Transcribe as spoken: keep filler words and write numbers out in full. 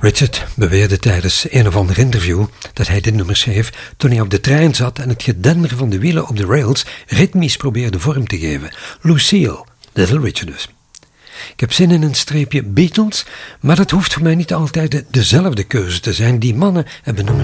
Richard beweerde tijdens een of ander interview dat hij dit nummer schreef toen hij op de trein zat en het gedender van de wielen op de rails ritmisch probeerde vorm te geven. Lucille, Little Richard dus. Ik heb zin in een streepje Beatles, maar dat hoeft voor mij niet altijd dezelfde keuze te zijn. Die mannen hebben nummers